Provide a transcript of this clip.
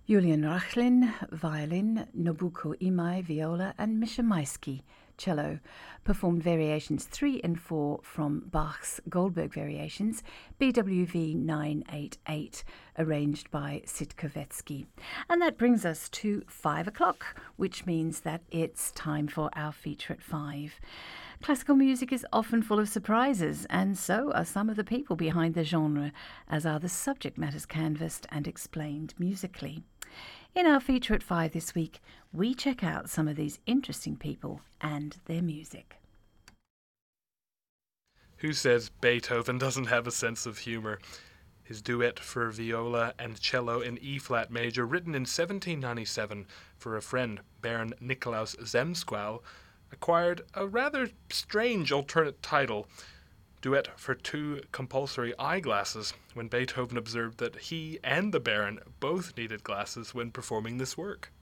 Julian Rachlin, violin, Nobuko Imai, viola, and Misha Maisky, cello, performed variations 3 and 4 from Bach's Goldberg Variations, BWV 988, arranged by Sitkovetsky. And that brings us to 5 o'clock, which means that it's time for our feature at 5. Classical music is often full of surprises, and so are some of the people behind the genre, as are the subject matters canvassed and explained musically. In our feature at 5 this week, we check out some of these interesting people and their music. Who says Beethoven doesn't have a sense of humor? His duet for viola and cello in E-flat major, written in 1797 for a friend, Baron Nikolaus Zemskal, acquired a rather strange alternate title, Duet for Two Compulsory Eyeglasses, when Beethoven observed that he and the Baron both needed glasses when performing this work.